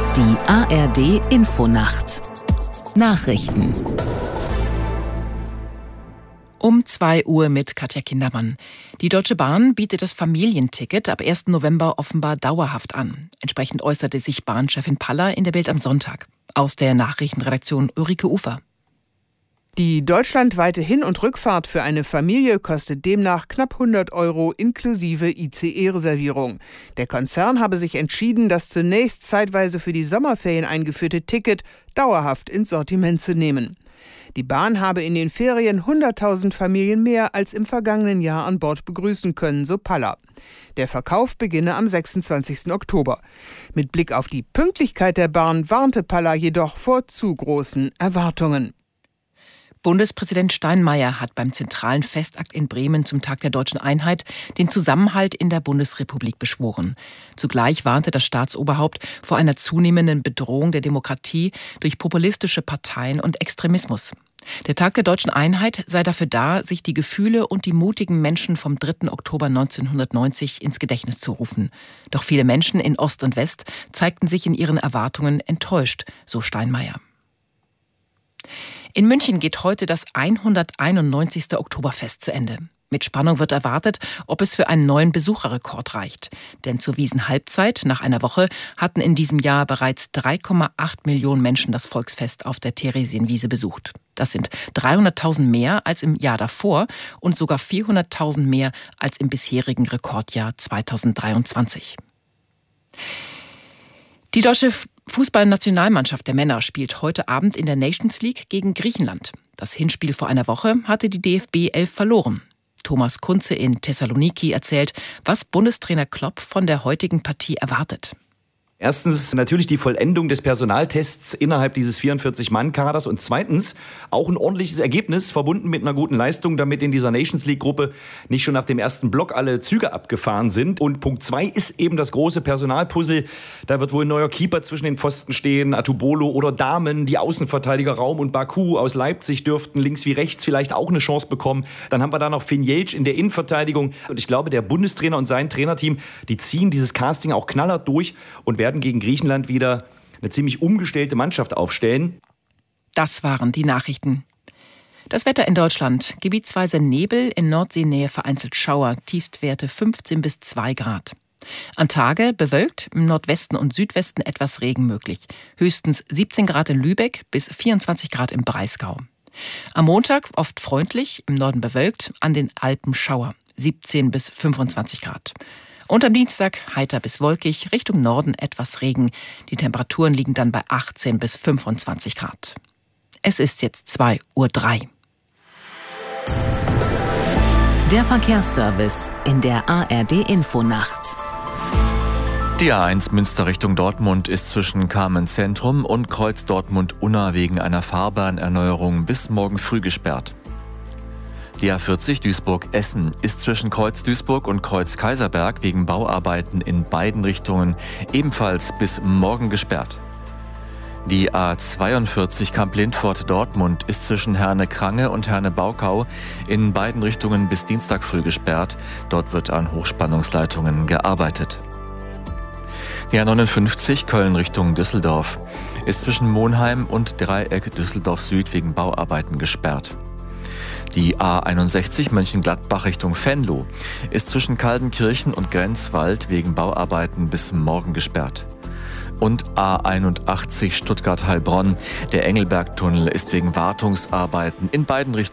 Die ARD-Infonacht. Nachrichten. Um 2 Uhr mit Katja Kindermann. Die Deutsche Bahn bietet das Familienticket ab 1. November offenbar dauerhaft an. Entsprechend äußerte sich Bahnchefin Paller in der Bild am Sonntag. Aus der Nachrichtenredaktion Ulrike Ufer. Die deutschlandweite Hin- und Rückfahrt für eine Familie kostet demnach knapp 100 € inklusive ICE-Reservierung. Der Konzern habe sich entschieden, das zunächst zeitweise für die Sommerferien eingeführte Ticket dauerhaft ins Sortiment zu nehmen. Die Bahn habe in den Ferien 100.000 Familien mehr als im vergangenen Jahr an Bord begrüßen können, so Paller. Der Verkauf beginne am 26. Oktober. Mit Blick auf die Pünktlichkeit der Bahn warnte Paller jedoch vor zu großen Erwartungen. Bundespräsident Steinmeier hat beim zentralen Festakt in Bremen zum Tag der Deutschen Einheit den Zusammenhalt in der Bundesrepublik beschworen. Zugleich warnte das Staatsoberhaupt vor einer zunehmenden Bedrohung der Demokratie durch populistische Parteien und Extremismus. Der Tag der Deutschen Einheit sei dafür da, sich die Gefühle und die mutigen Menschen vom 3. Oktober 1990 ins Gedächtnis zu rufen. Doch viele Menschen in Ost und West zeigten sich in ihren Erwartungen enttäuscht, so Steinmeier. In München geht heute das 191. Oktoberfest zu Ende. Mit Spannung wird erwartet, ob es für einen neuen Besucherrekord reicht. Denn zur Wiesenhalbzeit nach einer Woche hatten in diesem Jahr bereits 3,8 Millionen Menschen das Volksfest auf der Theresienwiese besucht. Das sind 300.000 mehr als im Jahr davor und sogar 400.000 mehr als im bisherigen Rekordjahr 2023. Die deutsche Fußballnationalmannschaft der Männer spielt heute Abend in der Nations League gegen Griechenland. Das Hinspiel vor einer Woche hatte die DFB 11 verloren. Thomas Kunze in Thessaloniki erzählt, was Bundestrainer Klopp von der heutigen Partie erwartet. Erstens natürlich die Vollendung des Personaltests innerhalb dieses 44-Mann-Kaders und zweitens auch ein ordentliches Ergebnis, verbunden mit einer guten Leistung, damit in dieser Nations-League-Gruppe nicht schon nach dem ersten Block alle Züge abgefahren sind. Und Punkt 2 ist eben das große Personalpuzzle. Da wird wohl ein neuer Keeper zwischen den Pfosten stehen, Atubolo oder Dahmen, die Außenverteidiger Raum und Baku aus Leipzig dürften links wie rechts vielleicht auch eine Chance bekommen. Dann haben wir da noch Finn Jeltsch in der Innenverteidigung. Und ich glaube, der Bundestrainer und sein Trainerteam, die ziehen dieses Casting auch knallhart durch und werden gegen Griechenland wieder eine ziemlich umgestellte Mannschaft aufstellen. Das waren die Nachrichten. Das Wetter in Deutschland. Gebietsweise Nebel, in Nordseenähe vereinzelt Schauer, Tiefstwerte 15 bis 2 Grad. An Tage bewölkt, im Nordwesten und Südwesten etwas Regen möglich. Höchstens 17 Grad in Lübeck bis 24 Grad im Breisgau. Am Montag oft freundlich, im Norden bewölkt, an den Alpen Schauer, 17 bis 25 Grad. Und am Dienstag heiter bis wolkig, Richtung Norden etwas Regen. Die Temperaturen liegen dann bei 18 bis 25 Grad. Es ist jetzt 2:03 Uhr. Der Verkehrsservice in der ARD-Infonacht. Die A1 Münster Richtung Dortmund ist zwischen Kamenz-Zentrum und Kreuz Dortmund-Unna wegen einer Fahrbahnerneuerung bis morgen früh gesperrt. Die A40 Duisburg-Essen ist zwischen Kreuz Duisburg und Kreuz Kaiserberg wegen Bauarbeiten in beiden Richtungen ebenfalls bis morgen gesperrt. Die A42 Kamp-Lindfort-Dortmund ist zwischen Herne-Krange und Herne-Baukau in beiden Richtungen bis Dienstag früh gesperrt. Dort wird an Hochspannungsleitungen gearbeitet. Die A59 Köln Richtung Düsseldorf ist zwischen Monheim und Dreieck Düsseldorf Süd wegen Bauarbeiten gesperrt. Die A61 Mönchengladbach Richtung Venlo ist zwischen Kaldenkirchen und Grenzwald wegen Bauarbeiten bis morgen gesperrt. Und A81 Stuttgart-Heilbronn, der Engelbergtunnel ist wegen Wartungsarbeiten in beiden Richtungen